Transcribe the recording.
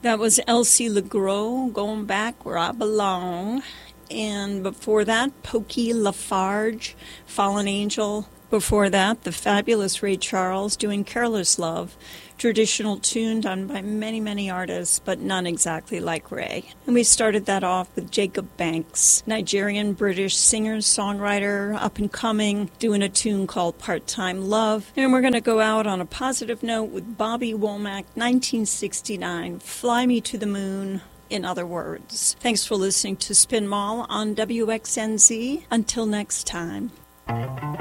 That was Elsie LeGros, Going Back Where I Belong. And before that, Pokey Lafarge, Fallen Angel. Before that, the fabulous Ray Charles doing Careless Love, traditional tune done by many, many artists, but none exactly like Ray. And we started that off with Jacob Banks, Nigerian-British singer, songwriter, up and coming, doing a tune called Part-Time Love. And we're going to go out on a positive note with Bobby Womack, 1969, Fly Me to the Moon. In other words. Thanks for listening to Spin Mall on WXNZ. Until next time.